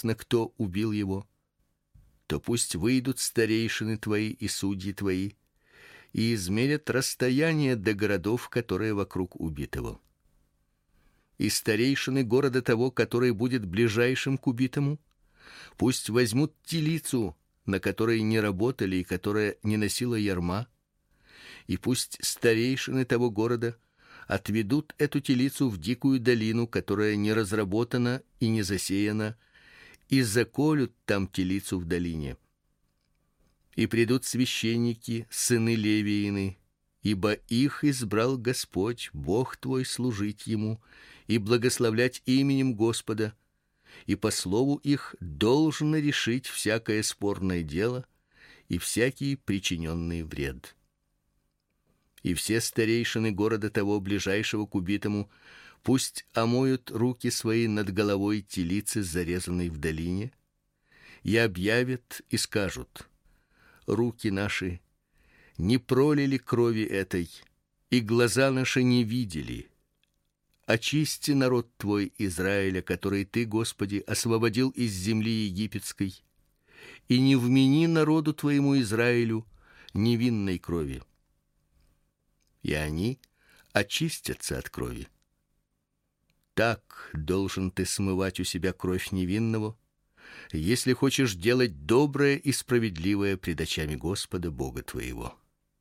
известно, кто убил его, то пусть выйдут старейшины твои и судьи твои и измерят расстояние до городов, которые вокруг убитого. И старейшины города того, который будет ближайшим к убитому, пусть возьмут телицу, на которой не работали и которая не носила ярма, и пусть старейшины того города отведут эту телицу в дикую долину, которая не разработана и не засеяна, и заколют там телицу в долине. И придут священники, сыны Левиины, ибо их избрал Господь, Бог твой, служить ему и благословлять именем Господа, и по слову их должно решить всякое спорное дело и всякий причиненный вред. И все старейшины города того, ближайшего к убитому, пусть омоют руки свои над головой телицы, зарезанной в долине, и объявят и скажут: руки наши не пролили крови этой, и глаза наши не видели. Очисти народ твой Израиля, который ты, Господи, освободил из земли египетской, и не вмени народу твоему Израилю невинной крови. И они очистятся от крови. Так должен ты смывать у себя кровь невинного, если хочешь делать доброе и справедливое пред очами Господа Бога твоего.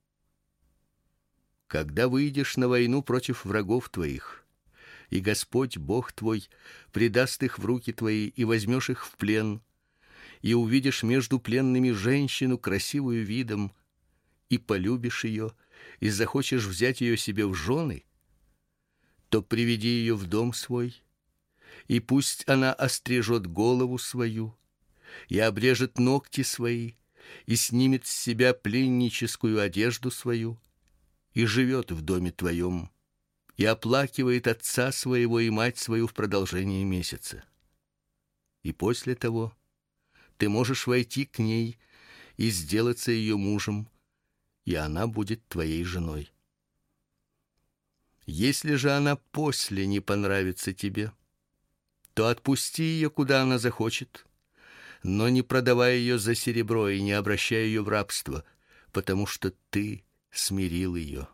Когда выйдешь на войну против врагов твоих, и Господь Бог твой предаст их в руки твои, и возьмешь их в плен, и увидишь между пленными женщину красивую видом, и полюбишь ее, и захочешь взять ее себе в жены, то приведи ее в дом свой, и пусть она острижет голову свою, и обрежет ногти свои, и снимет с себя пленническую одежду свою, и живет в доме твоем, и оплакивает отца своего и мать свою в продолжение месяца. И после того ты можешь войти к ней и сделаться ее мужем, и она будет твоей женой. Если же она после не понравится тебе, то отпусти ее, куда она захочет, но не продавай ее за серебро и не обращай ее в рабство, потому что ты смирил ее.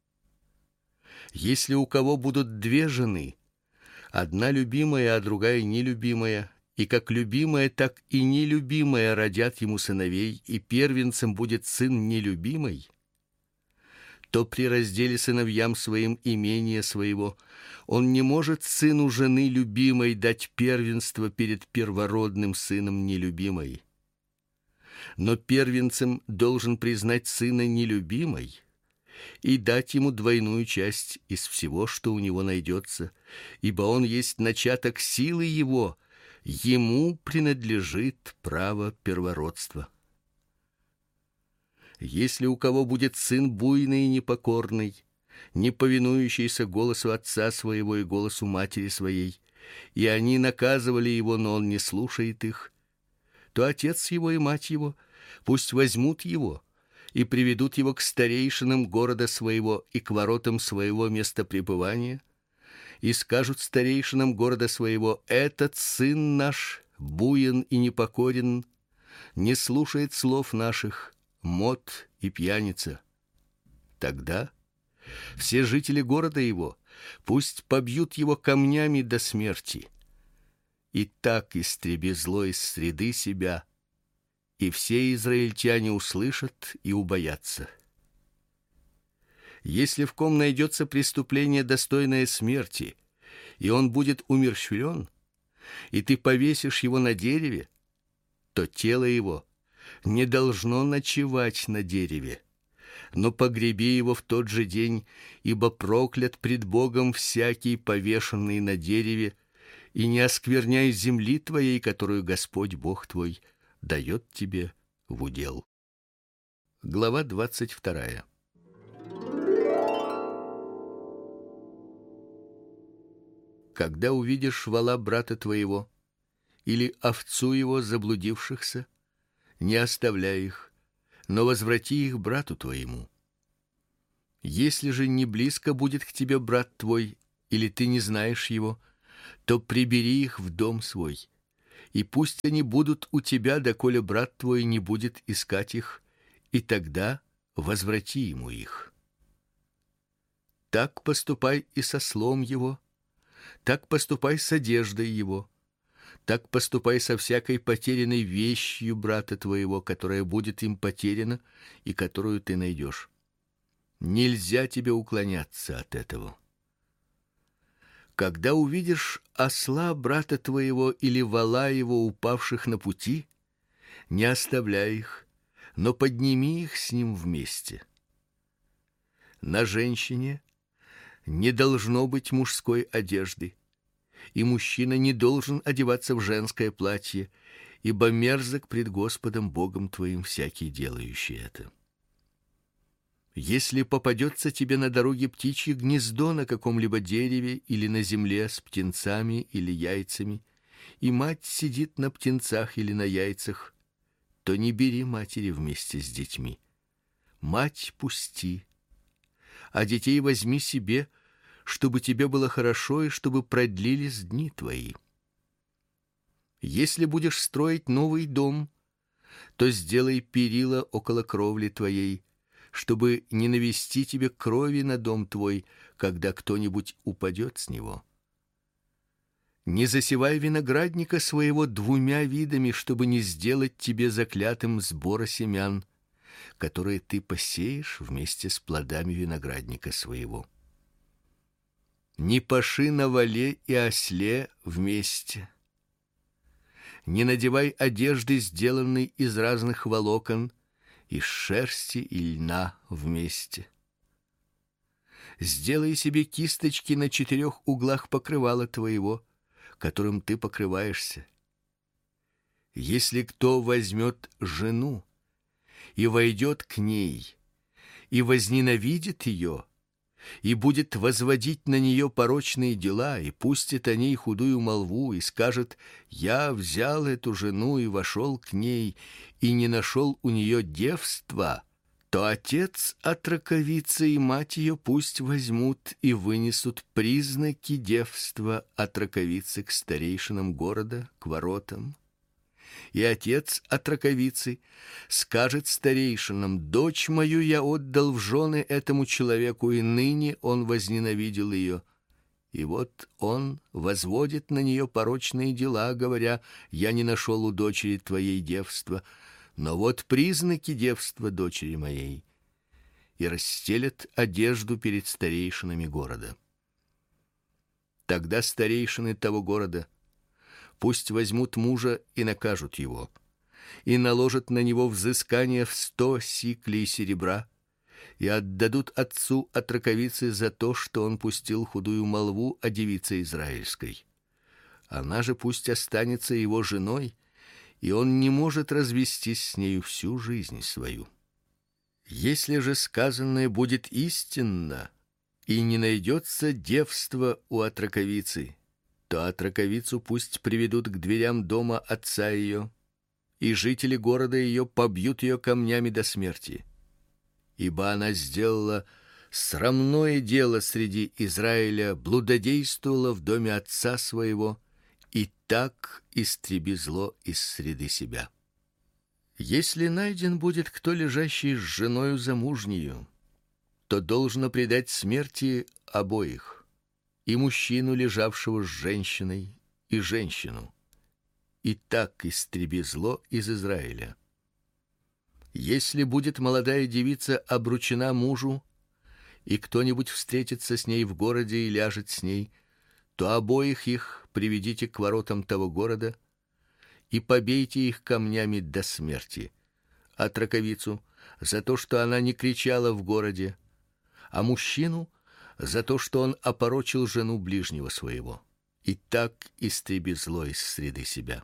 Если у кого будут две жены, одна любимая, а другая нелюбимая, и как любимая, так и нелюбимая родят ему сыновей, и первенцем будет сын нелюбимый, то при разделе сыновьям своим имения своего он не может сыну жены любимой дать первенство перед первородным сыном нелюбимой. Но первенцем должен признать сына нелюбимой и дать ему двойную часть из всего, что у него найдется, ибо он есть начаток силы его, ему принадлежит право первородства. Если у кого будет сын буйный и непокорный, не повинующийся голосу отца своего и голосу матери своей, и они наказывали его, но он не слушает их, то отец его и мать его пусть возьмут его и приведут его к старейшинам города своего и к воротам своего места пребывания, и скажут старейшинам города своего: этот сын наш буен и непокорен, не слушает слов наших, мот и пьяница. Тогда все жители города его пусть побьют его камнями до смерти. И так истреби зло из среды себя, и все израильтяне услышат и убоятся. Если в ком найдется преступление, достойное смерти, и он будет умерщвлен, и ты повесишь его на дереве, то тело его не должно ночевать на дереве, но погреби его в тот же день, ибо проклят пред Богом всякий повешенный на дереве, и не оскверняй земли твоей, которую Господь Бог твой дает тебе в удел. Глава 22. Когда увидишь вола брата твоего или овцу его заблудившихся, не оставляй их, но возврати их брату твоему. Если же не близко будет к тебе брат твой, или ты не знаешь его, то прибери их в дом свой, и пусть они будут у тебя, доколе брат твой не будет искать их, и тогда возврати ему их. Так поступай и со ослом его, так поступай с одеждой его, так поступай со всякой потерянной вещью брата твоего, которая будет им потеряна и которую ты найдешь. Нельзя тебе уклоняться от этого. Когда увидишь осла брата твоего или вола его, упавших на пути, не оставляй их, но подними их с ним вместе. На женщине не должно быть мужской одежды, и мужчина не должен одеваться в женское платье, ибо мерзок пред Господом Богом твоим всякий делающий это. Если попадется тебе на дороге птичье гнездо на каком-либо дереве или на земле с птенцами или яйцами, и мать сидит на птенцах или на яйцах, то не бери матери вместе с детьми. Мать пусти, а детей возьми себе, чтобы тебе было хорошо и чтобы продлились дни твои. Если будешь строить новый дом, то сделай перила около кровли твоей, чтобы не навести тебе крови на дом твой, когда кто-нибудь упадет с него. Не засевай виноградника своего двумя видами, чтобы не сделать тебе заклятым сбора семян, которые ты посеешь вместе с плодами виноградника своего. Не паши на воле и осле вместе. Не надевай одежды, сделанной из разных волокон, из шерсти и льна вместе. Сделай себе кисточки на 4 углах покрывала твоего, которым ты покрываешься. Если кто возьмет жену и войдет к ней и возненавидит ее, и будет возводить на нее порочные дела, и пустит о ней худую молву, и скажет: «Я взял эту жену и вошел к ней, и не нашел у нее девства», то отец отроковицы и мать ее пусть возьмут и вынесут признаки девства отроковицы к старейшинам города, к воротам. И отец отроковицы скажет старейшинам: «Дочь мою я отдал в жены этому человеку, и ныне он возненавидел ее». И вот он возводит на нее порочные дела, говоря: «Я не нашел у дочери твоей девства, но вот признаки девства дочери моей», и расстелят одежду перед старейшинами города. Тогда старейшины того города пусть возьмут мужа и накажут его, и наложат на него взыскание в 100 сиклей серебра, и отдадут отцу отроковицы за то, что он пустил худую молву о девице израильской. Она же пусть останется его женой, и он не может развестись с нею всю жизнь свою. Если же сказанное будет истинно, и не найдется девства у отроковицы, то отроковицу пусть приведут к дверям дома отца ее, и жители города ее побьют ее камнями до смерти, ибо она сделала срамное дело среди Израиля, блудодействовала в доме отца своего, и так истреби зло из среды себя. Если найден будет кто, лежащий с женою замужнею, то должно предать смерти обоих, и мужчину, лежавшего с женщиной, и женщину. И так истреби зло из Израиля. Если будет молодая девица обручена мужу, и кто-нибудь встретится с ней в городе и ляжет с ней, то обоих их приведите к воротам того города и побейте их камнями до смерти, отроковицу за то, что она не кричала в городе, а мужчину за то, что он опорочил жену ближнего своего. И так истреби зло из среды себя.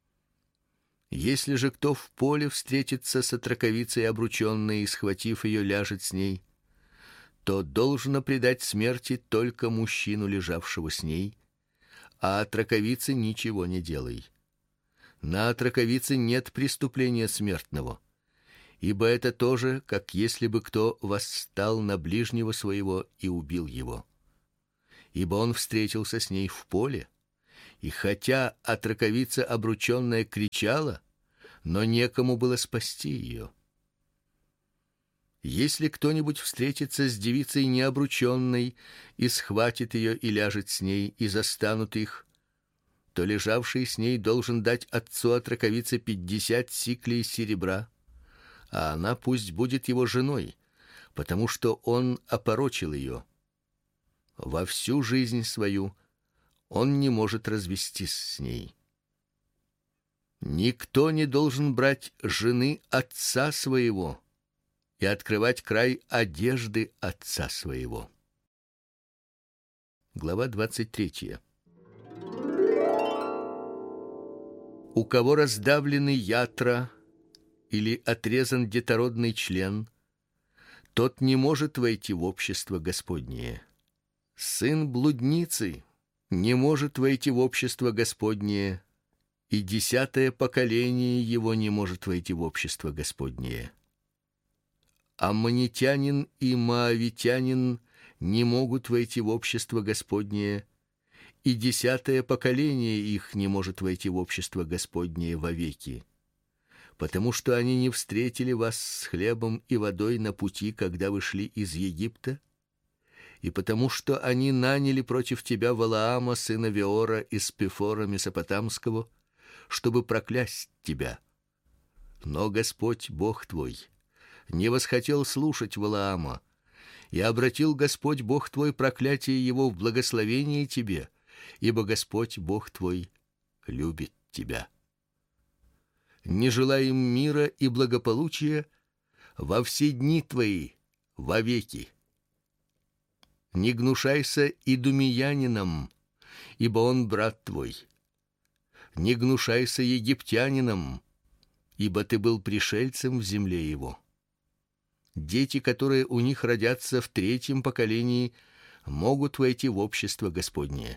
Если же кто в поле встретится с отроковицей обрученной и, схватив ее, ляжет с ней, то должно предать смерти только мужчину, лежавшего с ней, а отроковице ничего не делай. На отроковице нет преступления смертного, ибо это тоже, как если бы кто восстал на ближнего своего и убил его. Ибо он встретился с ней в поле, И хотя отроковица обручённая кричала, но некому было спасти её. Если кто-нибудь встретится с девицей необручённой и схватит её и ляжет с ней, и застанут их, то лежавший с ней должен дать отцу отроковицы 50 сиклей серебра, а она пусть будет его женой, потому что он опорочил её. Во всю жизнь свою он не может развестись с ней. Никто не должен брать жены отца своего и открывать край одежды отца своего. Глава 23. У кого раздавлены ятра или отрезан детородный член, тот не может войти в общество Господнее. Сын блудницы не может войти в общество Господнее, и 10-е поколение его не может войти в общество Господнее. Аммонитянин и моавитянин не могут войти в общество Господнее, и 10-е поколение их не может войти в общество Господнее вовеки, потому что они не встретили вас с хлебом и водой на пути, когда вы шли из Египта, и потому что они наняли против тебя Валаама, сына Веора, из Пефора Месопотамского, чтобы проклясть тебя. Но Господь Бог твой не восхотел слушать Валаама, и обратил Господь Бог твой проклятие его в благословение тебе, ибо Господь Бог твой любит тебя. Не желай им мира и благополучия во все дни твои вовеки. Не гнушайся идумеянином, ибо он брат твой. Не гнушайся египтянином, ибо ты был пришельцем в земле его. Дети, которые у них родятся в 3-м поколении, могут войти в общество Господнее.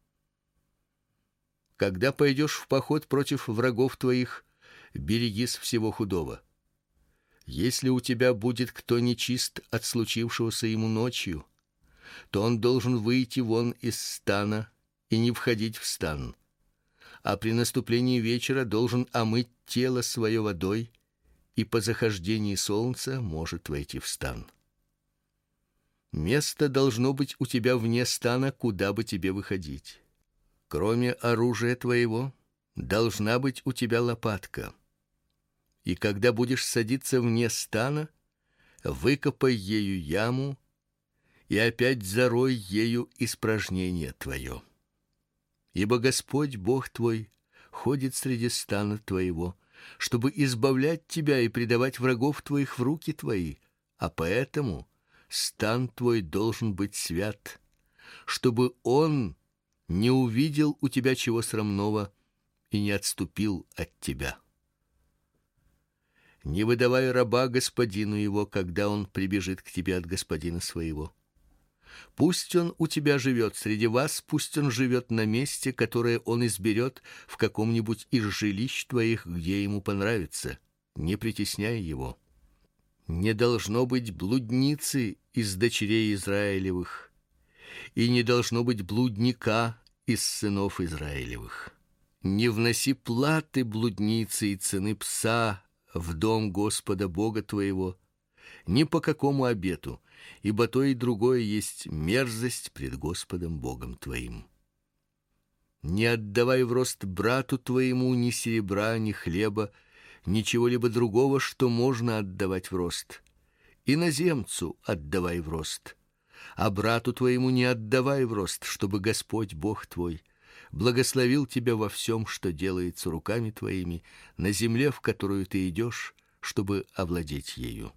Когда пойдешь в поход против врагов твоих, берегись всего худого. Если у тебя будет кто нечист от случившегося ему ночью, то он должен выйти вон из стана и не входить в стан, а при наступлении вечера должен омыть тело свое водой, и по захождении солнца может войти в стан. Место должно быть у тебя вне стана, куда бы тебе выходить. Кроме оружия твоего, должна быть у тебя лопатка. И когда будешь садиться вне стана, выкопай ею яму и опять зарой ею испражнение твое. Ибо Господь Бог твой ходит среди стана твоего, чтобы избавлять тебя и предавать врагов твоих в руки твои, а поэтому стан твой должен быть свят, чтобы он не увидел у тебя чего срамного и не отступил от тебя. Не выдавай раба господину его, когда он прибежит к тебе от господина своего. Пусть он у тебя живет среди вас, пусть он живет на месте, которое он изберет в каком-нибудь из жилищ твоих, где ему понравится. Не притесняй его. Не должно быть блудницы из дочерей Израилевых, и не должно быть блудника из сынов Израилевых. Не вноси платы блудницы и цены пса в дом Господа Бога твоего, ни по какому обету, ибо то и другое есть мерзость пред Господом Богом твоим. Не отдавай в рост брату твоему ни серебра, ни хлеба, ничего-либо другого, что можно отдавать в рост. Иноземцу отдавай в рост, а брату твоему не отдавай в рост, чтобы Господь Бог твой благословил тебя во всем, что делается руками твоими, на земле, в которую ты идешь, чтобы овладеть ею.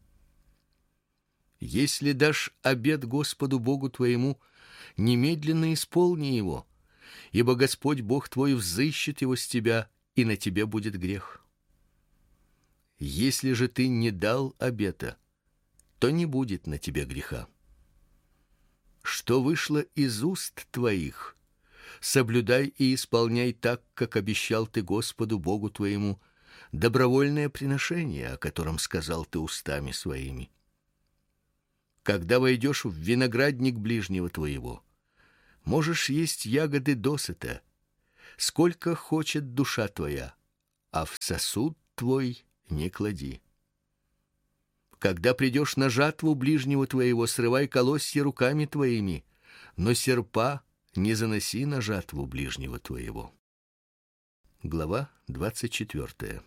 Если дашь обет Господу Богу твоему, немедленно исполни его, ибо Господь Бог твой взыщет его с тебя, и на тебе будет грех. Если же ты не дал обета, то не будет на тебе греха. Что вышло из уст твоих, соблюдай и исполняй так, как обещал ты Господу Богу твоему, добровольное приношение, о котором сказал ты устами своими. Когда войдешь в виноградник ближнего твоего, можешь есть ягоды досыта, сколько хочет душа твоя, а в сосуд твой не клади. Когда придешь на жатву ближнего твоего, срывай колосья руками твоими, но серпа не заноси на жатву ближнего твоего. Глава 24.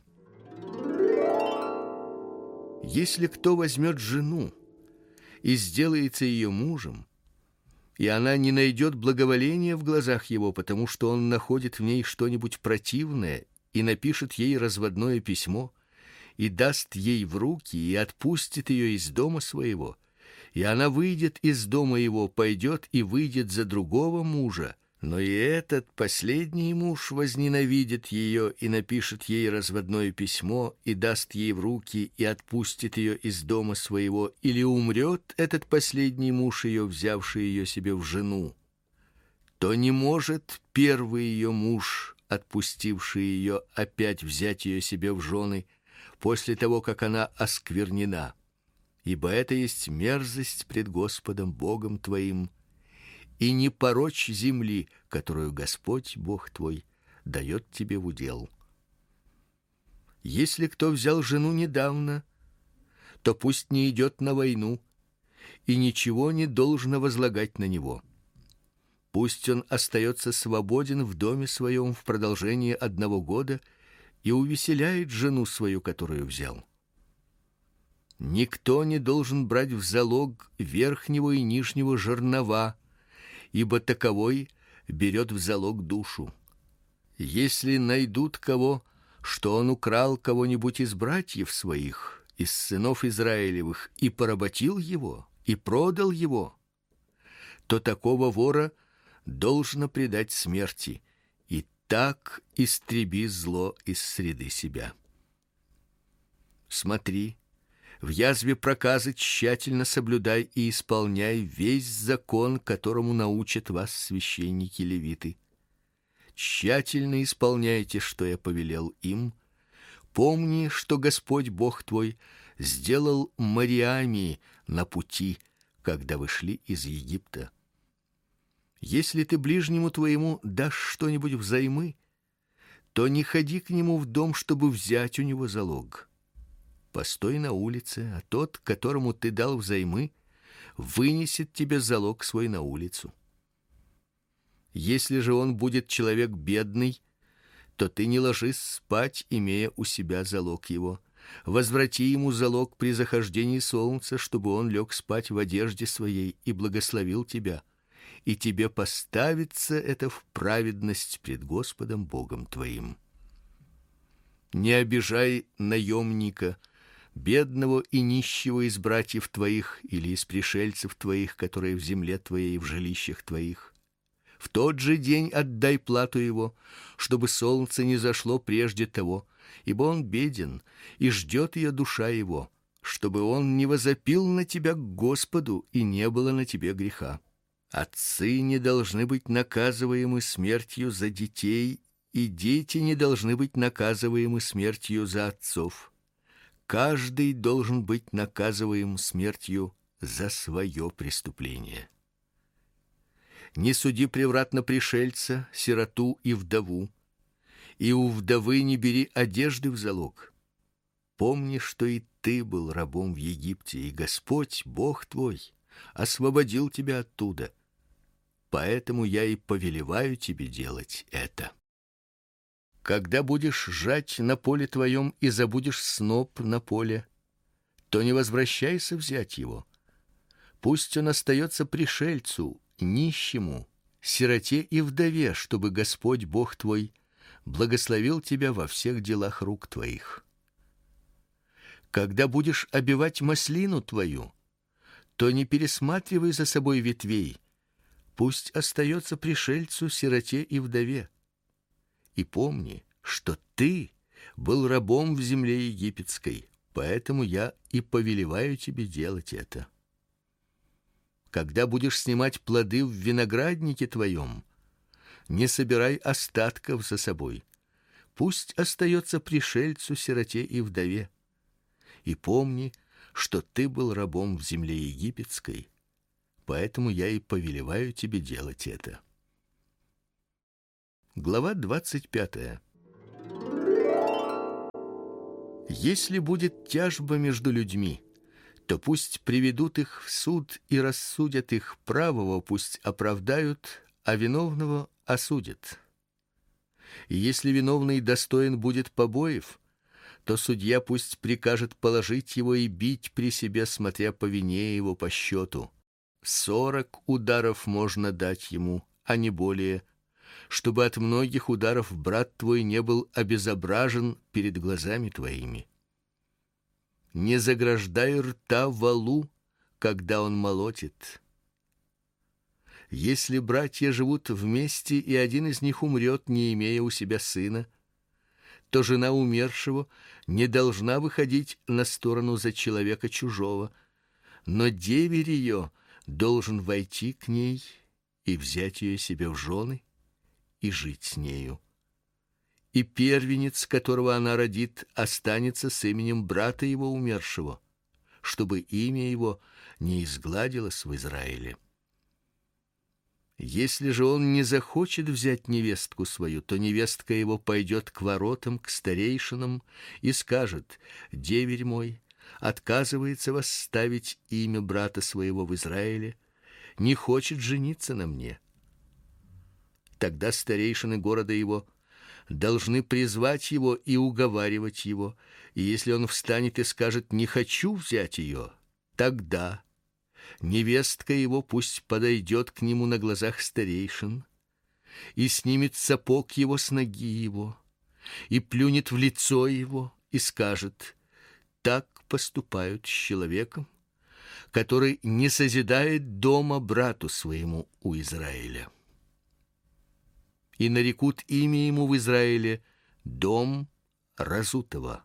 Если кто возьмет жену и сделается ее мужем, и она не найдет благоволения в глазах его, потому что он находит в ней что-нибудь противное, и напишет ей разводное письмо, и даст ей в руки, и отпустит ее из дома своего, и она выйдет из дома его, пойдет и выйдет за другого мужа, но и этот последний муж возненавидит ее и напишет ей разводное письмо, и даст ей в руки, и отпустит ее из дома своего, или умрет этот последний муж ее, взявший ее себе в жену, то не может первый ее муж, отпустивший ее, опять взять ее себе в жены после того, как она осквернена, ибо это есть мерзость пред Господом Богом твоим, и не порочь земли, которую Господь Бог твой дает тебе в удел. Если кто взял жену недавно, то пусть не идет на войну, и ничего не должно возлагать на него. Пусть он остается свободен в доме своем в продолжение 1 года и увеселяет жену свою, которую взял. Никто не должен брать в залог верхнего и нижнего жернова, ибо таковой берет в залог душу. Если найдут кого, что он украл кого-нибудь из братьев своих, из сынов Израилевых, и поработил его, и продал его, то такого вора должно предать смерти, и так истреби зло из среды себя. Смотри, в язве проказы тщательно соблюдай и исполняй весь закон, которому научат вас священники-левиты. Тщательно исполняйте, что я повелел им. Помни, что Господь Бог твой сделал Мариами на пути, когда вы шли из Египта. Если ты ближнему твоему дашь что-нибудь взаймы, то не ходи к нему в дом, чтобы взять у него залог. Постой на улице, а тот, которому ты дал взаймы, вынесет тебе залог свой на улицу. Если же он будет человек бедный, то ты не ложись спать, имея у себя залог его. Возврати ему залог при захождении солнца, чтобы он лег спать в одежде своей и благословил тебя, и тебе поставится это в праведность пред Господом Богом твоим. Не обижай наемника, бедного и нищего из братьев твоих или из пришельцев твоих, которые в земле твоей и в жилищах твоих. В тот же день отдай плату его, чтобы солнце не зашло прежде того, ибо он беден, и ждет ее душа его, чтобы он не возопил на тебя к Господу, и не было на тебе греха. Отцы не должны быть наказываемы смертью за детей, и дети не должны быть наказываемы смертью за отцов. Каждый должен быть наказываем смертью за свое преступление. Не суди превратно пришельца, сироту и вдову, и у вдовы не бери одежды в залог. Помни, что и ты был рабом в Египте, и Господь, Бог твой, освободил тебя оттуда. Поэтому я и повелеваю тебе делать это. Когда будешь жать на поле твоем и забудешь сноп на поле, то не возвращайся взять его. Пусть он остается пришельцу, нищему, сироте и вдове, чтобы Господь Бог твой благословил тебя во всех делах рук твоих. Когда будешь обивать маслину твою, то не пересматривай за собой ветвей. Пусть остается пришельцу, сироте и вдове. И помни, что ты был рабом в земле египетской, поэтому я и повелеваю тебе делать это. Когда будешь снимать плоды в винограднике твоем, не собирай остатков за собой. Пусть остается пришельцу, сироте и вдове. И помни, что ты был рабом в земле египетской, поэтому я и повелеваю тебе делать это. Глава 25. Если будет тяжба между людьми, то пусть приведут их в суд и рассудят их, правого пусть оправдают, а виновного осудят. И если виновный достоин будет побоев, то судья пусть прикажет положить его и бить при себе, смотря по вине его по счету. 40 ударов можно дать ему, а не более, чтобы от многих ударов брат твой не был обезображен перед глазами твоими. Не заграждай рта волу, когда он молотит. Если братья живут вместе, и один из них умрет, не имея у себя сына, то жена умершего не должна выходить на сторону за человека чужого, но деверь ее должен войти к ней и взять ее себе в жены и жить с нею. И первенец, которого она родит, останется с именем брата его умершего, чтобы имя его не изгладилось в Израиле. Если же он не захочет взять невестку свою, то невестка его пойдет к воротам, к старейшинам и скажет: деверь мой отказывается восставить имя брата своего в Израиле, не хочет жениться на мне. Тогда старейшины города его должны призвать его и уговаривать его, и если он встанет и скажет: не хочу взять ее, тогда невестка его пусть подойдет к нему на глазах старейшин и снимет сапог его с ноги его и плюнет в лицо его и скажет: так поступают с человеком, который не созидает дома брату своему у Израиля. И нарекут имя ему в Израиле дом разутого.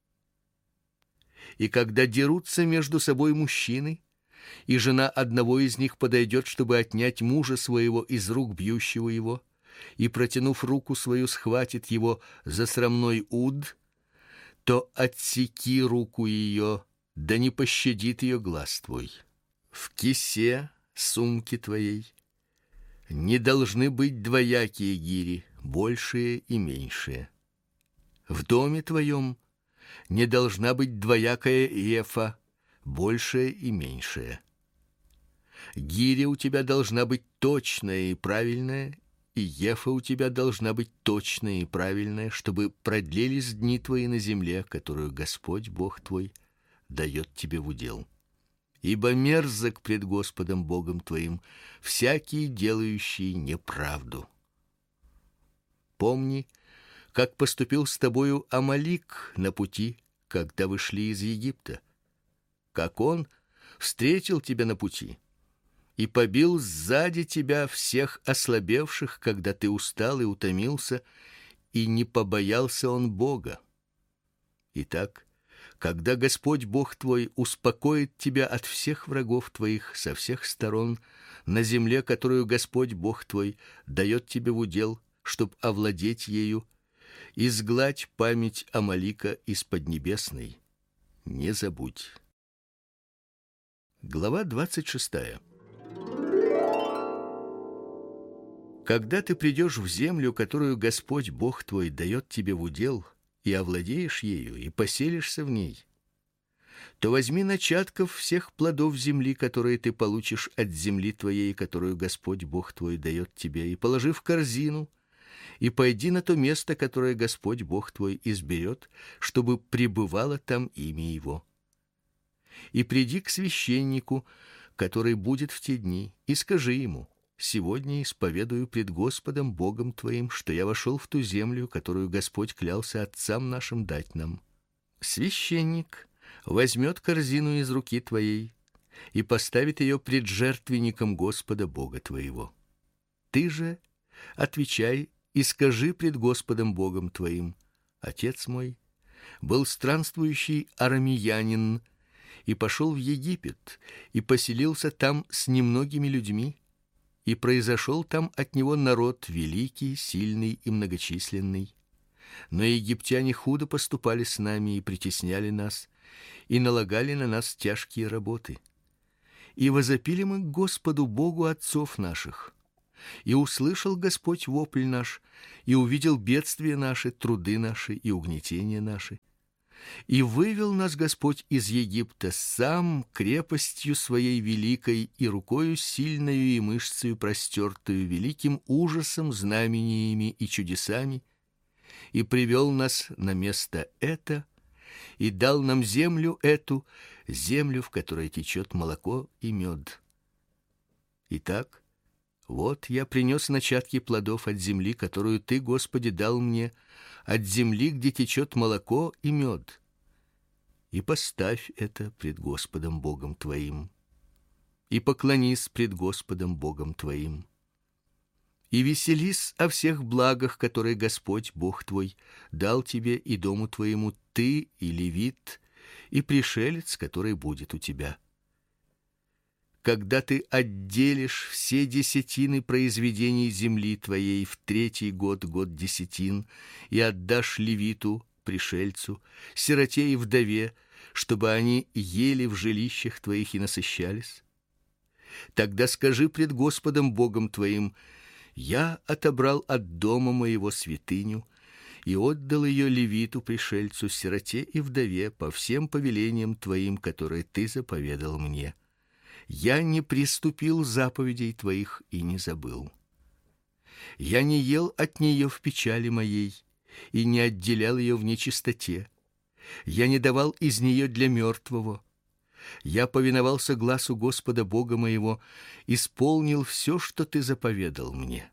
И когда дерутся между собой мужчины, и жена одного из них подойдет, чтобы отнять мужа своего из рук бьющего его, и, протянув руку свою, схватит его за срамной уд, то отсеки руку ее, да не пощадит ее глаз твой. В кисе сумки твоей не должны быть двоякие гири, большие и меньшие. В доме твоем не должна быть двоякая ефа, большая и меньшая. Гиря у тебя должна быть точная и правильная, и ефа у тебя должна быть точная и правильная, чтобы продлились дни твои на земле, которую Господь Бог твой дает тебе в удел. Ибо мерзок пред Господом Богом твоим всякий, делающий неправду. Помни, как поступил с тобою Амалик на пути, когда вы шли из Египта, как он встретил тебя на пути и побил сзади тебя всех ослабевших, когда ты устал и утомился, и не побоялся он Бога. Итак, когда Господь Бог твой успокоит тебя от всех врагов твоих со всех сторон на земле, которую Господь Бог твой дает тебе в удел, чтоб овладеть ею, изгладь память Амалика из поднебесной, не забудь. Глава 26. Когда ты придешь в землю, которую Господь Бог твой дает тебе в удел, и овладеешь ею, и поселишься в ней, то возьми начатков всех плодов земли, которые ты получишь от земли твоей, которую Господь Бог твой дает тебе, и положи в корзину, и пойди на то место, которое Господь Бог твой изберет, чтобы пребывало там имя Его. И приди к священнику, который будет в те дни, и скажи ему: сегодня исповедую пред Господом Богом твоим, что я вошел в ту землю, которую Господь клялся отцам нашим дать нам. Священник возьмет корзину из руки твоей и поставит ее пред жертвенником Господа Бога твоего. Ты же отвечай и скажи пред Господом Богом твоим: отец мой был странствующий арамеянин и пошел в Египет и поселился там с немногими людьми, и произошел там от него народ великий, сильный и многочисленный. Но египтяне худо поступали с нами и притесняли нас, и налагали на нас тяжкие работы. И возопили мы к Господу Богу отцов наших: И услышал Господь вопль наш, и увидел бедствия наши, труды наши и угнетения наши. И вывел нас Господь из Египта сам крепостью своей великой и рукою сильною и мышцею простертою, великим ужасом, знамениями и чудесами, и привел нас на место это, и дал нам землю эту, землю, в которой течет молоко и мед. Итак, вот я принес начатки плодов от земли, которую ты, Господи, дал мне, от земли, где течет молоко и мед. И поставь это пред Господом Богом твоим, и поклонись пред Господом Богом твоим. И веселись о всех благах, которые Господь Бог твой дал тебе и дому твоему, ты и левит, и пришелец, который будет у тебя. Когда ты отделишь все десятины произведений земли твоей в 3-й год, год десятин, и отдашь левиту, пришельцу, сироте и вдове, чтобы они ели в жилищах твоих и насыщались, тогда скажи пред Господом Богом твоим: я отобрал от дома моего святыню и отдал ее левиту, пришельцу, сироте и вдове по всем повелениям твоим, которые ты заповедал мне. Я не приступил заповедей твоих и не забыл. Я не ел от нее в печали моей и не отделял ее в нечистоте. Я не давал из нее для мертвого. Я повиновался гласу Господа Бога моего, исполнил все, что ты заповедал мне.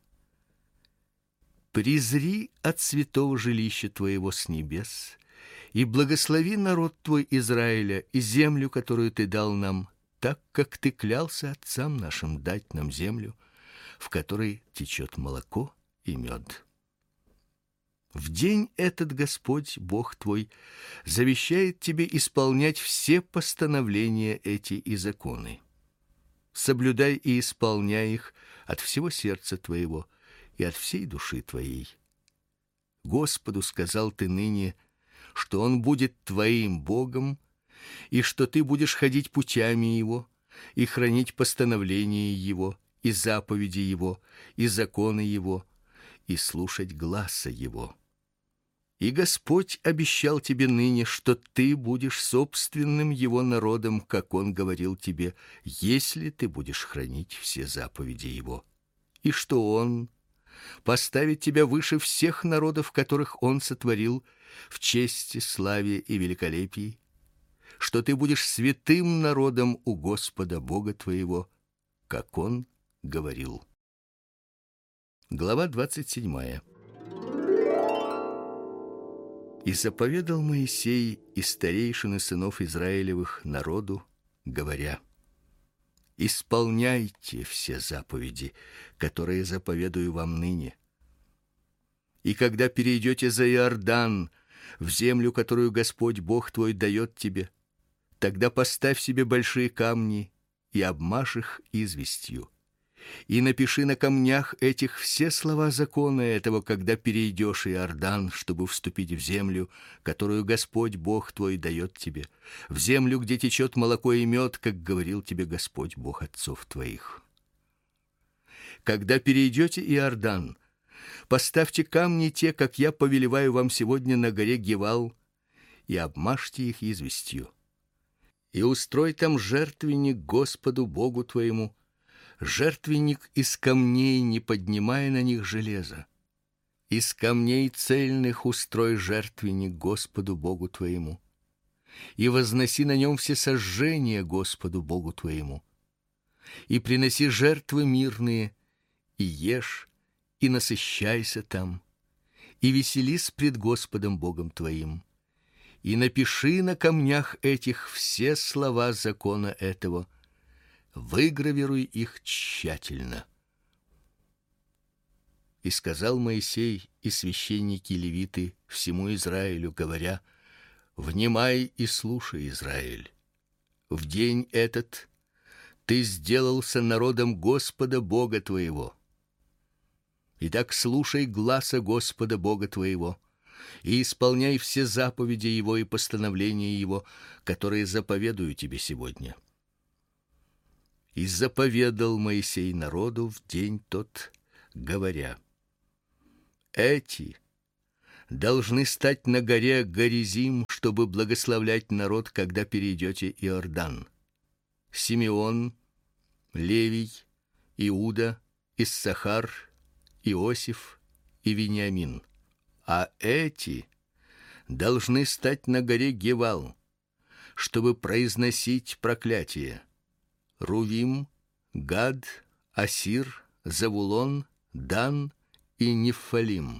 Презри от святого жилища твоего с небес и благослови народ твой Израиля и землю, которую ты дал нам, так как ты клялся отцам нашим дать нам землю, в которой течет молоко и мед. В день этот Господь Бог твой завещает тебе исполнять все постановления эти и законы. Соблюдай и исполняй их от всего сердца твоего и от всей души твоей. Господу сказал ты ныне, что Он будет твоим Богом, и что ты будешь ходить путями Его и хранить постановления Его, и заповеди Его, и законы Его, и слушать гласа Его. И Господь обещал тебе ныне, что ты будешь собственным Его народом, как Он говорил тебе, если ты будешь хранить все заповеди Его, и что Он поставит тебя выше всех народов, которых Он сотворил, в чести, славе и великолепии, что ты будешь святым народом у Господа Бога твоего, как Он говорил. Глава 27. И заповедал Моисей и старейшины сынов Израилевых народу, говоря: исполняйте все заповеди, которые заповедую вам ныне. И когда перейдете за Иордан, в землю, которую Господь Бог твой дает тебе, тогда поставь себе большие камни и обмажь их известью. И напиши на камнях этих все слова закона этого, когда перейдешь Иордан, чтобы вступить в землю, которую Господь Бог твой дает тебе, в землю, где течет молоко и мед, как говорил тебе Господь Бог отцов твоих. Когда перейдете Иордан, поставьте камни те, как я повелеваю вам сегодня на горе Гевал, и обмажьте их известью. И устрой там жертвенник Господу Богу твоему, жертвенник из камней, не поднимая на них железа. Из камней цельных устрой жертвенник Господу Богу твоему, и возноси на нем все сожжения Господу Богу твоему. И приноси жертвы мирные, и ешь, и насыщайся там, и веселись пред Господом Богом твоим. И напиши на камнях этих все слова закона этого, выгравируй их тщательно. И сказал Моисей и священники левиты всему Израилю, говоря: внимай и слушай, Израиль. В день этот ты сделался народом Господа Бога твоего. Итак, слушай гласа Господа Бога твоего и исполняй все заповеди Его и постановления Его, которые заповедую тебе сегодня. И заповедал Моисей народу в день тот говоря: эти должны стать на горе Горизим, чтобы благословлять народ, когда перейдете Иордан: Симеон, Левий, Иуда, Иссахар, Иосиф и Вениамин. А эти должны стать на горе Гевал, чтобы произносить проклятие: Рувим, Гад, Асир, Завулон, Дан и Неффалим.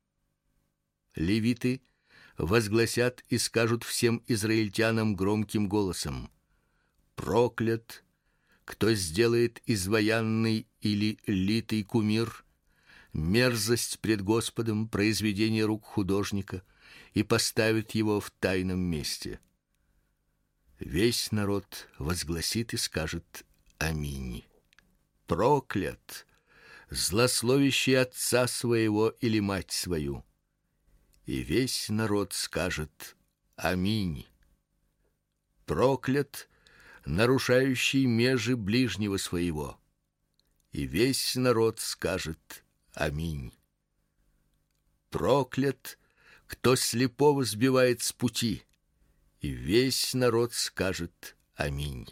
Левиты возгласят и скажут всем израильтянам громким голосом: проклят, кто сделает изваянный или литый кумир, мерзость пред Господом, произведение рук художника, и поставит его в тайном месте. Весь народ возгласит и скажет: аминь. Проклят, злословящий отца своего или мать свою. И весь народ скажет: аминь. Проклят, нарушающий межи ближнего своего. И весь народ скажет: аминь. Проклят, кто слепого сбивает с пути. И весь народ скажет: аминь.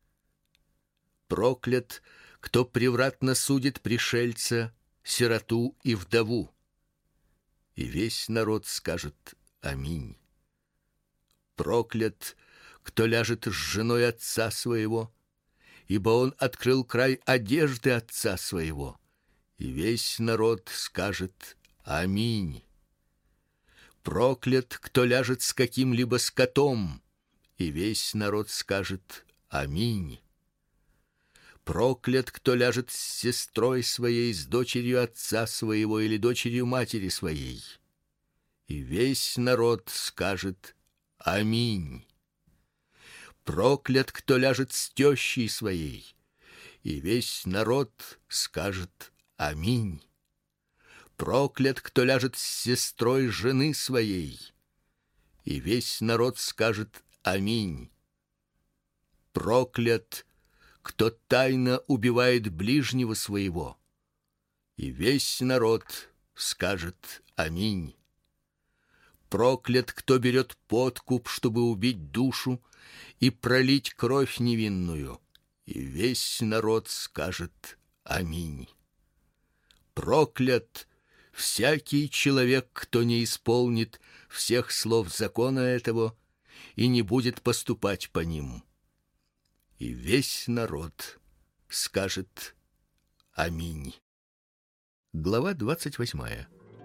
Проклят, кто превратно судит пришельца, сироту и вдову. И весь народ скажет: аминь. Проклят, кто ляжет с женой отца своего, ибо он открыл край одежды отца своего. И весь народ скажет: аминь. Проклят, кто ляжет с каким-либо скотом, и весь народ скажет: аминь. Проклят, кто ляжет с сестрой своей, с дочерью отца своего или дочерью матери своей. И весь народ скажет: аминь. Проклят, кто ляжет с тещей своей, и весь народ скажет: аминь. Проклят, кто ляжет с сестрой жены своей, и весь народ скажет: аминь. Проклят, кто тайно убивает ближнего своего, и весь народ скажет: аминь. Проклят, кто берет подкуп, чтобы убить душу и пролить кровь невинную, и весь народ скажет: аминь. Проклят всякий человек, кто не исполнит всех слов закона этого и не будет поступать по ним. И весь народ скажет: аминь. Глава 28.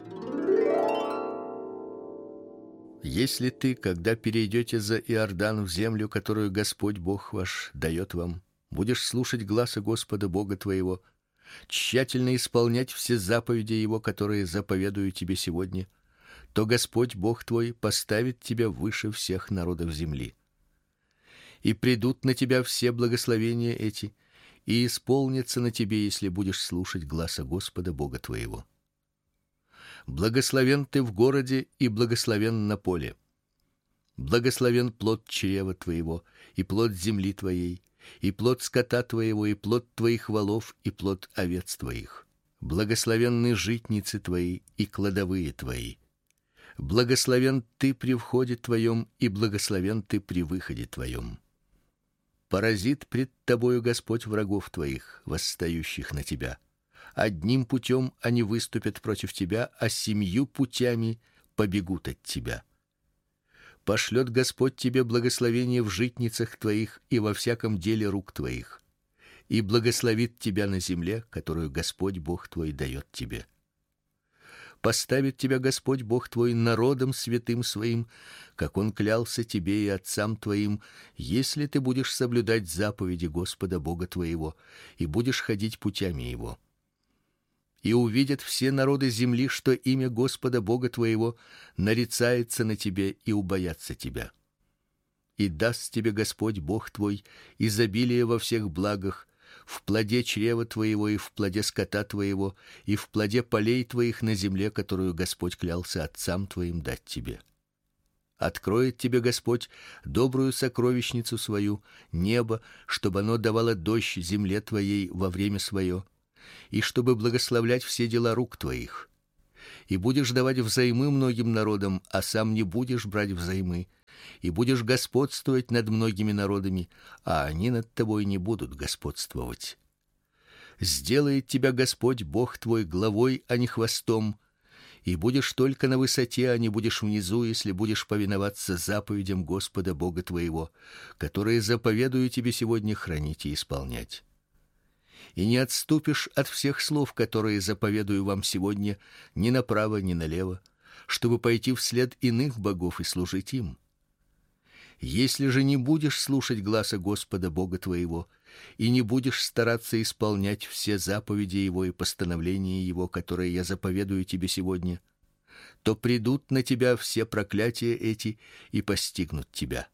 Если ты, когда перейдете за Иордан в землю, которую Господь Бог ваш дает вам, будешь слушать гласа Господа Бога твоего, тщательно исполнять все заповеди его, которые заповедую тебе сегодня, то Господь Бог твой поставит тебя выше всех народов земли. И придут на тебя все благословения эти, и исполнятся на тебе, если будешь слушать гласа Господа Бога твоего. Благословен ты в городе и благословен на поле. Благословен плод чрева твоего и плод земли твоей, и плод скота твоего, и плод твоих волов, и плод овец твоих. Благословенны житницы твои и кладовые твои. Благословен ты при входе твоем, и благословен ты при выходе твоем. Поразит пред тобою Господь врагов твоих, восстающих на тебя. Одним путем они выступят против тебя, а 7 путями побегут от тебя. Пошлет Господь тебе благословение в житницах твоих и во всяком деле рук твоих, и благословит тебя на земле, которую Господь Бог твой дает тебе. Поставит тебя Господь Бог твой народом святым своим, как он клялся тебе и отцам твоим, если ты будешь соблюдать заповеди Господа Бога твоего и будешь ходить путями его. И увидят все народы земли, что имя Господа Бога твоего нарицается на тебе, и убоятся тебя. И даст тебе Господь Бог твой изобилие во всех благах, в плоде чрева твоего и в плоде скота твоего, и в плоде полей твоих на земле, которую Господь клялся отцам твоим дать тебе. Откроет тебе Господь добрую сокровищницу свою, небо, чтобы оно давало дождь земле твоей во время свое, и чтобы благословлять все дела рук твоих. И будешь давать взаймы многим народам, а сам не будешь брать взаймы, и будешь господствовать над многими народами, а они над тобой не будут господствовать. Сделает тебя Господь Бог твой главой, а не хвостом, и будешь только на высоте, а не будешь внизу, если будешь повиноваться заповедям Господа Бога твоего, которые заповедую тебе сегодня хранить и исполнять. И не отступишь от всех слов, которые заповедую вам сегодня, ни направо, ни налево, чтобы пойти вслед иных богов и служить им. Если же не будешь слушать гласа Господа Бога твоего и не будешь стараться исполнять все заповеди его и постановления его, которые я заповедую тебе сегодня, то придут на тебя все проклятия эти и постигнут тебя.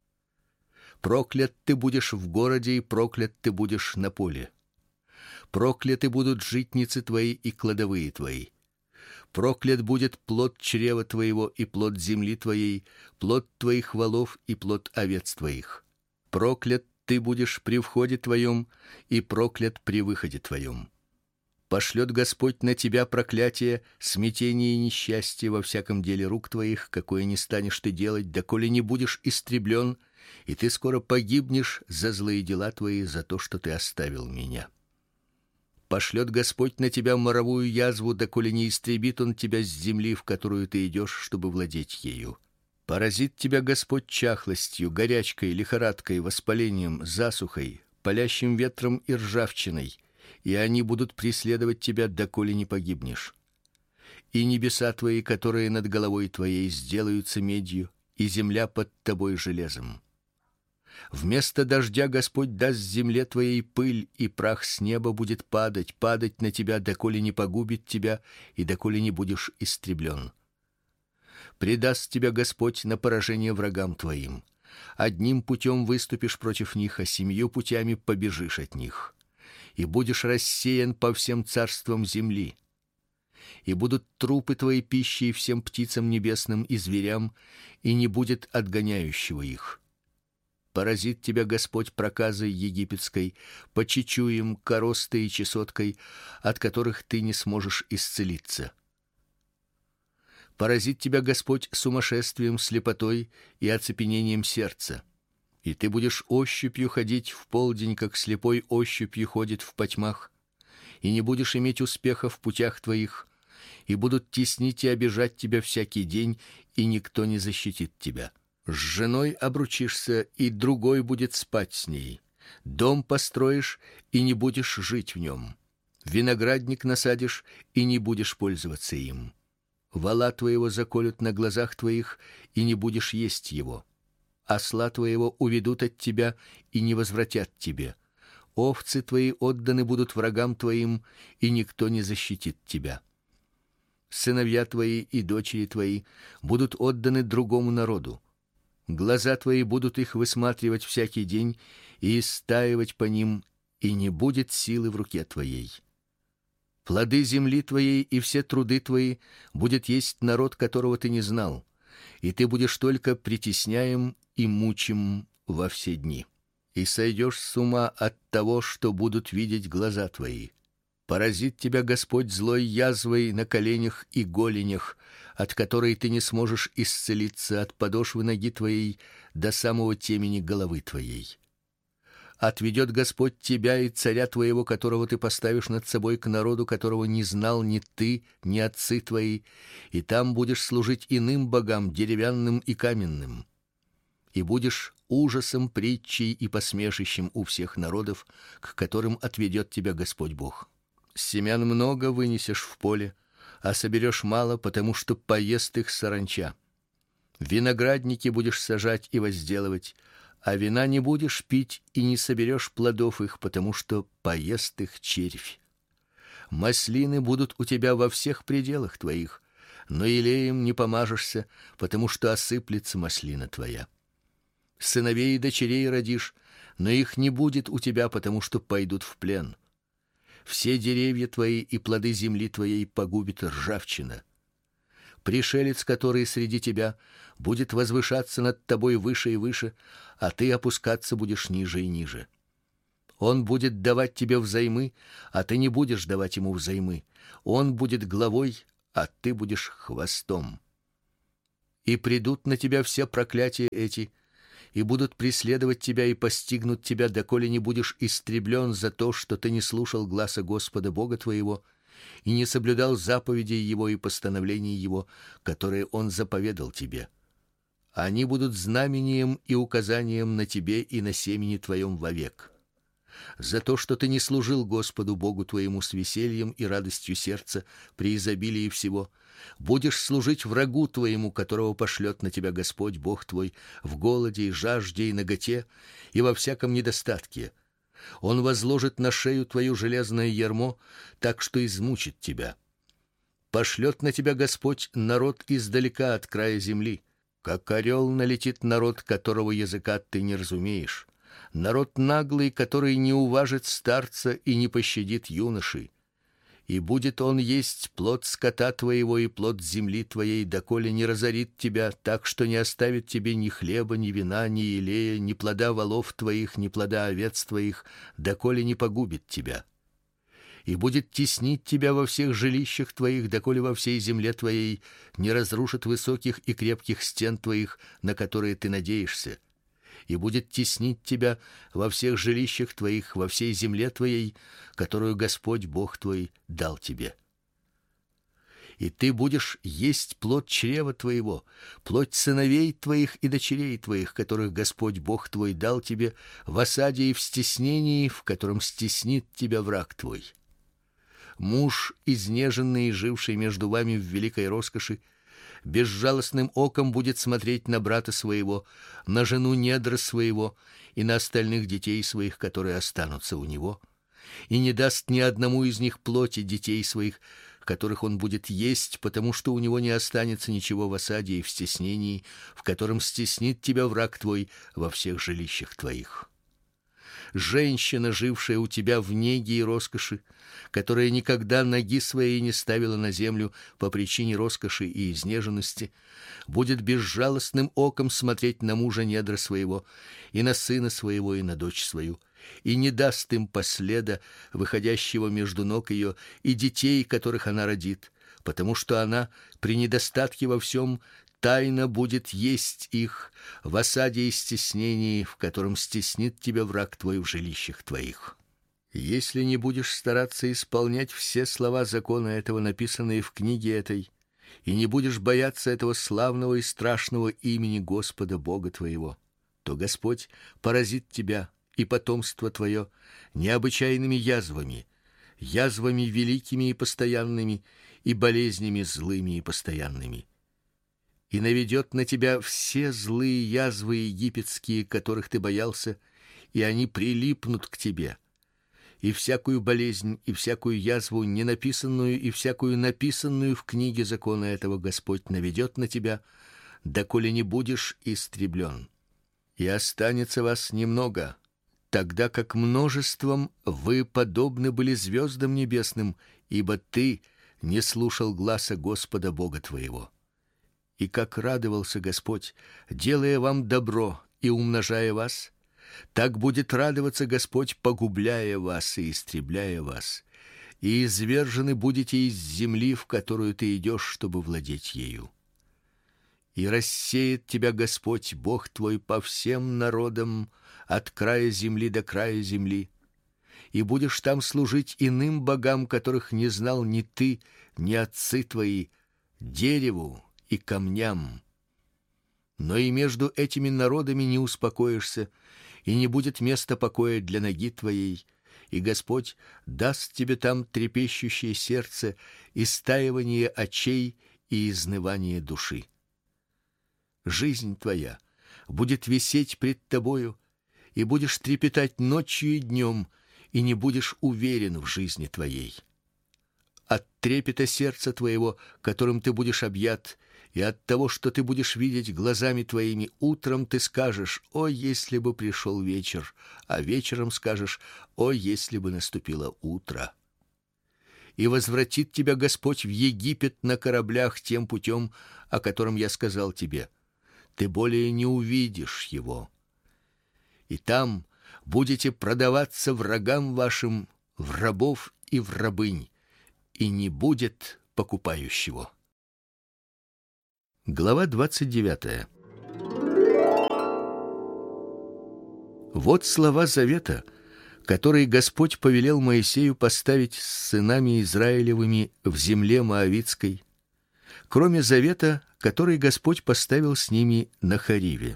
Проклят ты будешь в городе, и проклят ты будешь на поле. Прокляты будут житницы твои и кладовые твои. Проклят будет плод чрева твоего и плод земли твоей, плод твоих волов и плод овец твоих. Проклят ты будешь при входе твоем и проклят при выходе твоем. Пошлет Господь на тебя проклятие, смятение и несчастье во всяком деле рук твоих, какое не станешь ты делать, доколе не будешь истреблен, и ты скоро погибнешь за злые дела твои, за то, что ты оставил меня. Пошлет Господь на тебя моровую язву, доколе не истребит он тебя с земли, в которую ты идешь, чтобы владеть ею. Поразит тебя Господь чахлостью, горячкой, лихорадкой, воспалением, засухой, палящим ветром и ржавчиной, и они будут преследовать тебя, доколе не погибнешь. И небеса твои, которые над головой твоей, сделаются медью, и земля под тобой железом. Вместо дождя Господь даст земле твоей пыль, и прах с неба будет падать на тебя, доколе не погубит тебя и доколе не будешь истреблен. Предаст тебя Господь на поражение врагам твоим. Одним путем выступишь против них, а 7 путями побежишь от них. И будешь рассеян по всем царствам земли. И будут трупы твои пищей всем птицам небесным и зверям, и не будет отгоняющего их. Поразит тебя Господь проказой египетской, почечуем, коростой и чесоткой, от которых ты не сможешь исцелиться. Поразит тебя Господь сумасшествием, слепотой и оцепенением сердца. И ты будешь ощупью ходить в полдень, как слепой ощупью ходит в потьмах, и не будешь иметь успеха в путях твоих, и будут теснить и обижать тебя всякий день, и никто не защитит тебя. С женой обручишься, и другой будет спать с ней. Дом построишь, и не будешь жить в нем. Виноградник насадишь, и не будешь пользоваться им. Вола твоего заколют на глазах твоих, и не будешь есть его. Осла твоего уведут от тебя, и не возвратят тебе. Овцы твои отданы будут врагам твоим, и никто не защитит тебя. Сыновья твои и дочери твои будут отданы другому народу. Глаза твои будут их высматривать всякий день и истаивать по ним, и не будет силы в руке твоей. Плоды земли твоей и все труды твои будет есть народ, которого ты не знал, и ты будешь только притесняем и мучим во все дни. И сойдешь с ума от того, что будут видеть глаза твои. Поразит тебя Господь злой язвой на коленях и голенях, от которой ты не сможешь исцелиться от подошвы ноги твоей до самого темени головы твоей. Отведет Господь тебя и царя твоего, которого ты поставишь над собой, к народу, которого не знал ни ты, ни отцы твои, и там будешь служить иным богам, деревянным и каменным. И будешь ужасом, притчей и посмешищем у всех народов, к которым отведет тебя Господь Бог. Семян много вынесешь в поле, а соберешь мало, потому что поест их саранча. Виноградники будешь сажать и возделывать, а вина не будешь пить и не соберешь плодов их, потому что поест их червь. Маслины будут у тебя во всех пределах твоих, но елеем не помажешься, потому что осыплется маслина твоя. Сыновей и дочерей родишь, но их не будет у тебя, потому что пойдут в плен. Все деревья твои и плоды земли твоей погубит ржавчина. Пришелец, который среди тебя, будет возвышаться над тобой выше и выше, а ты опускаться будешь ниже и ниже. Он будет давать тебе взаймы, а ты не будешь давать ему взаймы. Он будет главой, а ты будешь хвостом. И придут на тебя все проклятия эти, и будут преследовать тебя и постигнут тебя, доколе не будешь истреблен за то, что ты не слушал гласа Господа Бога твоего и не соблюдал заповедей его и постановлений его, которые он заповедал тебе. Они будут знамением и указанием на тебе и на семени твоем вовек. За то, что ты не служил Господу Богу твоему с весельем и радостью сердца при изобилии всего, будешь служить врагу твоему, которого пошлет на тебя Господь Бог твой в голоде и жажде и наготе и во всяком недостатке. Он возложит на шею твою железное ярмо, так что измучит тебя. Пошлет на тебя Господь народ издалека от края земли, как орел налетит народ, которого языка ты не разумеешь. Народ наглый, который не уважит старца и не пощадит юноши. И будет он есть плод скота твоего и плод земли твоей, доколе не разорит тебя, так что не оставит тебе ни хлеба, ни вина, ни елея, ни плода волов твоих, ни плода овец твоих, доколе не погубит тебя. И будет теснить тебя во всех жилищах твоих, доколе во всей земле твоей не разрушит высоких и крепких стен твоих, на которые ты надеешься. И будет теснить тебя во всех жилищах твоих, во всей земле твоей, которую Господь Бог твой дал тебе. И ты будешь есть плод чрева твоего, плоть сыновей твоих и дочерей твоих, которых Господь Бог твой дал тебе в осаде и в стеснении, в котором стеснит тебя враг твой. Муж, изнеженный и живший между вами в великой роскоши, безжалостным оком будет смотреть на брата своего, на жену недра своего и на остальных детей своих, которые останутся у него, и не даст ни одному из них плоти детей своих, которых он будет есть, потому что у него не останется ничего в осаде и в стеснении, в котором стеснит тебя враг твой во всех жилищах твоих. Женщина, жившая у тебя в неге и роскоши, которая никогда ноги своей не ставила на землю по причине роскоши и изнеженности, будет безжалостным оком смотреть на мужа недра своего, и на сына своего, и на дочь свою, и не даст им последа, выходящего между ног ее, и детей, которых она родит, потому что она при недостатке во всем тайно будет есть их в осаде и стеснении, в котором стеснит тебя враг твой в жилищах твоих. Если не будешь стараться исполнять все слова закона этого, написанные в книге этой, и не будешь бояться этого славного и страшного имени Господа Бога твоего, то Господь поразит тебя и потомство твое необычайными язвами, язвами великими и постоянными, и болезнями злыми и постоянными. И наведет на тебя все злые язвы египетские, которых ты боялся, и они прилипнут к тебе. И всякую болезнь, и всякую язву ненаписанную, и всякую написанную в книге закона этого Господь наведет на тебя, доколе не будешь истреблен. И останется вас немного, тогда как множеством вы подобны были звездам небесным, ибо ты не слушал гласа Господа Бога твоего. И как радовался Господь, делая вам добро и умножая вас, так будет радоваться Господь, погубляя вас и истребляя вас, и извержены будете из земли, в которую ты идешь, чтобы владеть ею. И рассеет тебя Господь Бог твой по всем народам от края земли до края земли, и будешь там служить иным богам, которых не знал ни ты, ни отцы твои, дереву и камням. Но и между этими народами не успокоишься, и не будет места покоя для ноги твоей, и Господь даст тебе там трепещущее сердце, истаивание очей и изнывание души. Жизнь твоя будет висеть пред тобою, и будешь трепетать ночью и днем, и не будешь уверен в жизни твоей. От трепета сердца твоего, которым ты будешь объят, и от того, что ты будешь видеть глазами твоими, утром ты скажешь: «О, если бы пришел вечер», а вечером скажешь: «О, если бы наступило утро». И возвратит тебя Господь в Египет на кораблях тем путем, о котором я сказал тебе. Ты более не увидишь его. И там будете продаваться врагам вашим в рабов и в рабынь, и не будет покупающего. Глава 29. Вот слова завета, которые Господь повелел Моисею поставить с сынами Израилевыми в земле моавитской, кроме завета, который Господь поставил с ними на Хориве.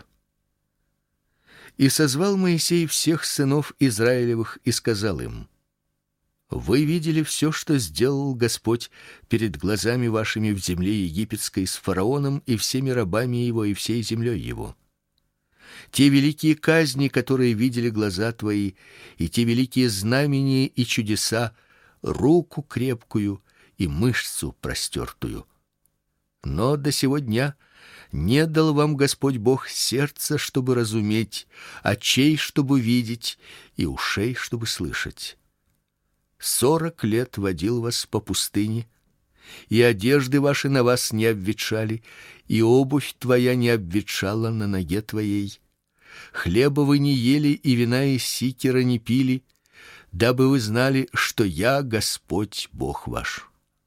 И созвал Моисей всех сынов Израилевых и сказал им: Вы видели все, что сделал Господь перед глазами вашими в земле египетской с фараоном и всеми рабами его и всей землей его. Те великие казни, которые видели глаза твои, и те великие знамения и чудеса, руку крепкую и мышцу простертую. Но до сего дня не дал вам Господь Бог сердца, чтобы разуметь, очей, чтобы видеть, и ушей, чтобы слышать. 40 лет водил вас по пустыне, и одежды ваши на вас не обветшали, и обувь твоя не обветшала на ноге твоей. Хлеба вы не ели, и вина из сикера не пили, дабы вы знали, что я Господь Бог ваш.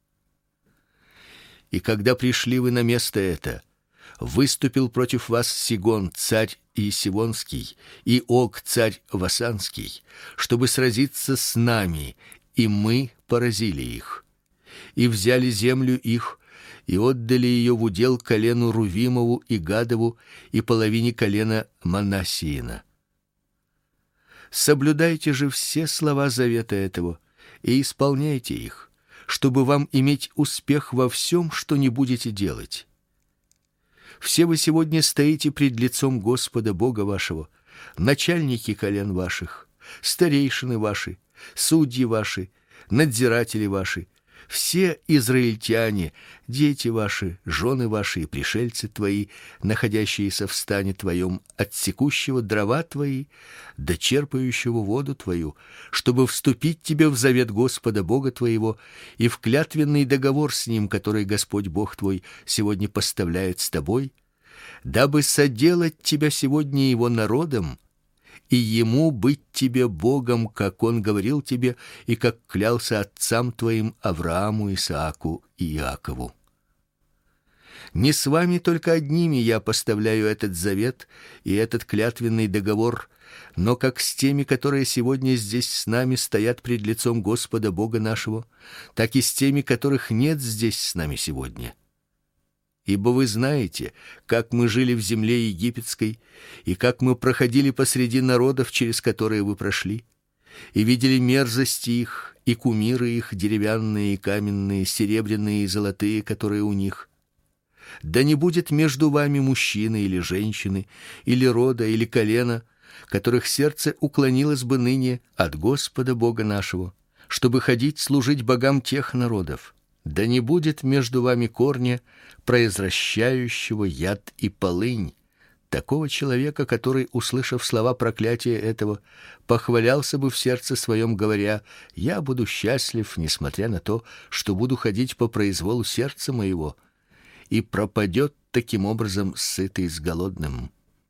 И когда пришли вы на место это, выступил против вас Сигон, царь Иесивонский, и Ог, царь Васанский, чтобы сразиться с нами, и мы поразили их, и взяли землю их, и отдали ее в удел колену Рувимову и Гадову и половине колена Манассиина. Соблюдайте же все слова завета этого и исполняйте их, чтобы вам иметь успех во всем, что не будете делать. Все вы сегодня стоите пред лицом Господа Бога вашего, начальники колен ваших, старейшины ваши, судьи ваши, надзиратели ваши, все израильтяне, дети ваши, жены ваши и пришельцы твои, находящиеся в стане твоем, отсекущего дрова твои, да черпающего воду твою, чтобы вступить тебе в завет Господа Бога твоего и в клятвенный договор с ним, который Господь Бог твой сегодня поставляет с тобой, дабы соделать тебя сегодня его народом, и ему быть тебе Богом, как он говорил тебе и как клялся отцам твоим Аврааму, Исааку и Иакову. Не с вами только одними я поставляю этот завет и этот клятвенный договор, но как с теми, которые сегодня здесь с нами стоят пред лицом Господа Бога нашего, так и с теми, которых нет здесь с нами сегодня. Ибо вы знаете, как мы жили в земле египетской, и как мы проходили посреди народов, через которые вы прошли, и видели мерзости их, и кумиры их, деревянные и каменные, серебряные и золотые, которые у них. Да не будет между вами мужчины или женщины, или рода, или колена, которых сердце уклонилось бы ныне от Господа Бога нашего, чтобы ходить служить богам тех народов. Да не будет между вами корня, произвращающего яд и полынь, такого человека, который, услышав слова проклятия этого, похвалялся бы в сердце своем, говоря: «Я буду счастлив, несмотря на то, что буду ходить по произволу сердца моего», и пропадет таким образом сытый с голодным.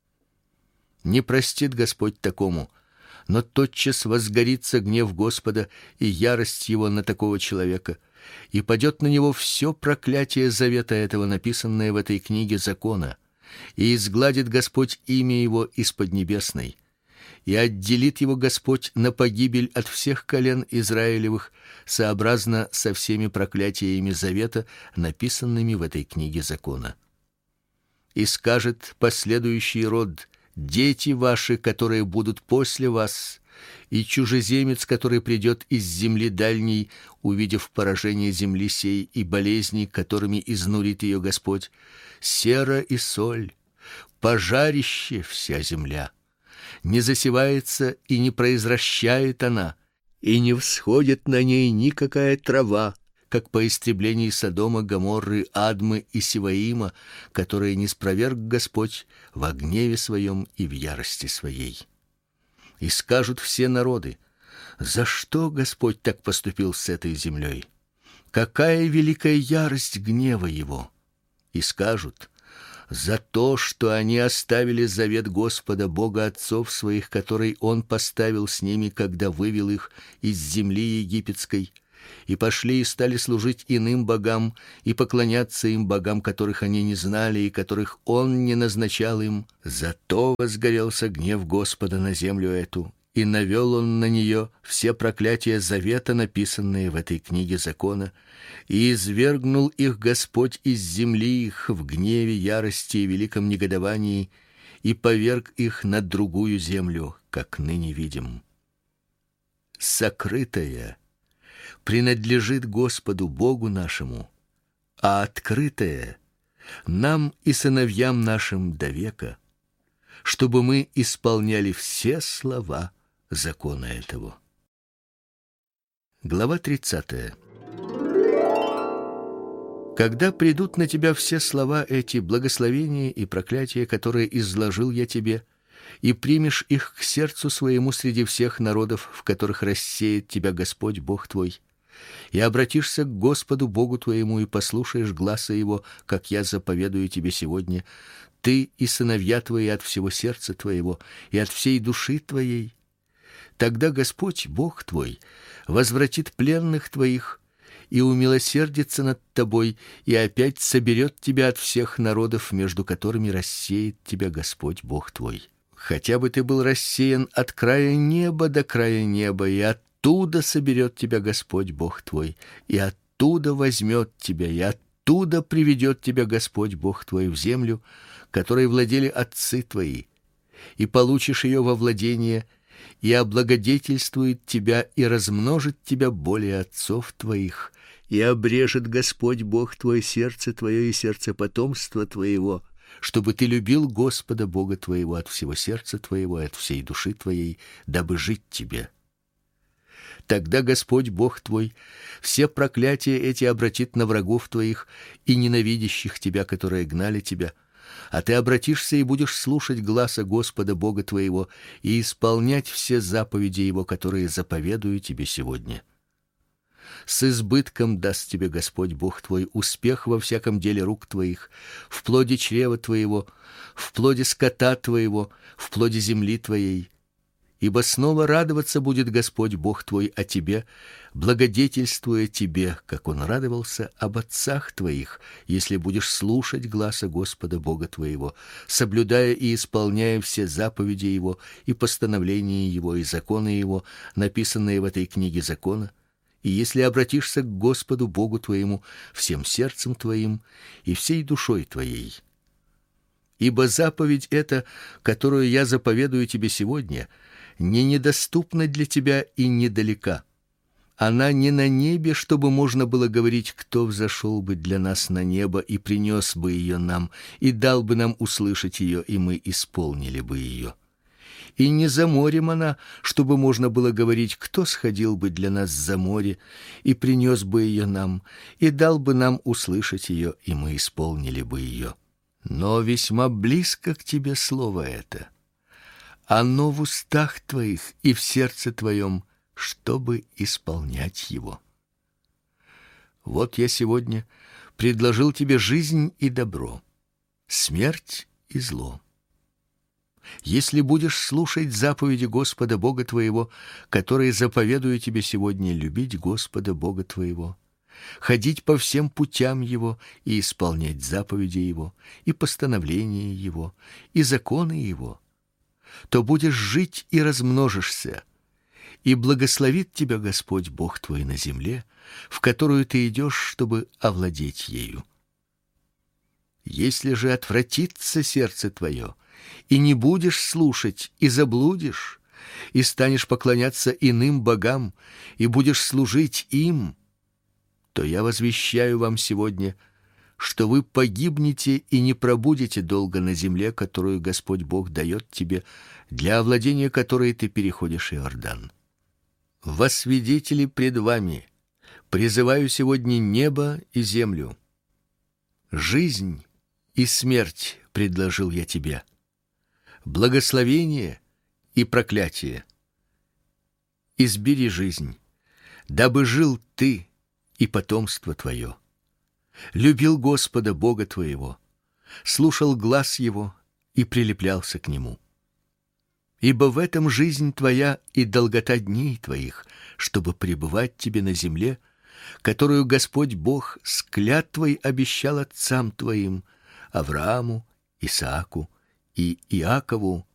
Не простит Господь такому, но тотчас возгорится гнев Господа и ярость его на такого человека, и падет на него все проклятие завета этого, написанное в этой книге закона, и изгладит Господь имя его из поднебесной, и отделит его Господь на погибель от всех колен Израилевых, сообразно со всеми проклятиями завета, написанными в этой книге закона. И скажет последующий род: дети ваши, которые будут после вас, и чужеземец, который придет из земли дальней, увидев поражение земли сей и болезни, которыми изнурит ее Господь, сера и соль, пожарище вся земля. Не засевается и не произращает она, и не всходит на ней никакая трава, как по истреблении Содома, Гоморры, Адмы и Севаима, которые ниспроверг Господь во гневе своем и в ярости своей. И скажут все народы: за что Господь так поступил с этой землей? Какая великая ярость гнева его! И скажут: за то, что они оставили завет Господа Бога отцов своих, который Он поставил с ними, когда вывел их из земли египетской, и пошли и стали служить иным богам и поклоняться им богам, которых они не знали и которых Он не назначал им. Зато возгорелся гнев Господа на землю эту, и навел Он на нее все проклятия завета, написанные в этой книге закона, и извергнул их Господь из земли их в гневе, ярости и великом негодовании, и поверг их на другую землю, как ныне видим. Сокрытое принадлежит Господу Богу нашему, а открытое нам и сыновьям нашим до века, чтобы мы исполняли все слова закона этого. Глава 30. Когда придут на тебя все слова эти, благословения и проклятия, которые изложил я тебе, и примешь их к сердцу своему среди всех народов, в которых рассеет тебя Господь Бог твой, и обратишься к Господу Богу твоему и послушаешь гласа его, как я заповедую тебе сегодня, ты и сыновья твои от всего сердца твоего и от всей души твоей, тогда Господь Бог твой возвратит пленных твоих и умилосердится над тобой, и опять соберет тебя от всех народов, между которыми рассеет тебя Господь Бог твой. Хотя бы ты был рассеян от края неба до края неба, и оттуда соберет тебя Господь Бог твой, и оттуда возьмет тебя, и оттуда приведет тебя Господь Бог твой в землю, которой владели отцы твои, и получишь ее во владение, и облагодетельствует тебя и размножит тебя более отцов твоих, и обрежет Господь Бог твой сердце твое и сердце потомства твоего, чтобы ты любил Господа Бога твоего от всего сердца твоего и от всей души твоей, дабы жить тебе. Тогда Господь Бог твой все проклятия эти обратит на врагов твоих и ненавидящих тебя, которые гнали тебя, а ты обратишься и будешь слушать гласа Господа Бога твоего и исполнять все заповеди Его, которые заповедую тебе сегодня. С избытком даст тебе Господь Бог твой успех во всяком деле рук твоих, в плоде чрева твоего, в плоде скота твоего, в плоде земли твоей. Ибо снова радоваться будет Господь Бог твой о тебе, благодетельствуя тебе, как Он радовался об отцах твоих, если будешь слушать гласа Господа Бога твоего, соблюдая и исполняя все заповеди Его и постановления Его и законы Его, написанные в этой книге закона, и если обратишься к Господу Богу твоему всем сердцем твоим и всей душой твоей. Ибо заповедь эта, которую я заповедую тебе сегодня, не недоступна для тебя и недалека. Она не на небе, чтобы можно было говорить, кто взошел бы для нас на небо и принес бы ее нам, и дал бы нам услышать ее, и мы исполнили бы ее. И не за морем она, чтобы можно было говорить, кто сходил бы для нас за море и принес бы ее нам, и дал бы нам услышать ее, и мы исполнили бы ее. Но весьма близко к тебе слово это. Оно в устах твоих и в сердце твоем, чтобы исполнять его. Вот я сегодня предложил тебе жизнь и добро, смерть и зло. Если будешь слушать заповеди Господа Бога твоего, которые заповедую тебе сегодня, любить Господа Бога твоего, ходить по всем путям Его и исполнять заповеди Его, и постановления Его, и законы Его, то будешь жить и размножишься, и благословит тебя Господь Бог твой на земле, в которую ты идешь, чтобы овладеть ею. Если же отвратится сердце твое, и не будешь слушать, и заблудишь, и станешь поклоняться иным богам, и будешь служить им, то я возвещаю вам сегодня, что вы погибнете и не пробудете долго на земле, которую Господь Бог дает тебе, для овладения которой ты переходишь Иордан. Во свидетели пред вами призываю сегодня небо и землю. Жизнь и смерть предложил я тебе, благословение и проклятие. Избери жизнь, дабы жил ты и потомство твое, любил Господа Бога твоего, слушал глас его и прилеплялся к нему. Ибо в этом жизнь твоя и долгота дней твоих, чтобы пребывать тебе на земле, которую Господь Бог с клятвой обещал отцам твоим, Аврааму, Исааку и Иакову,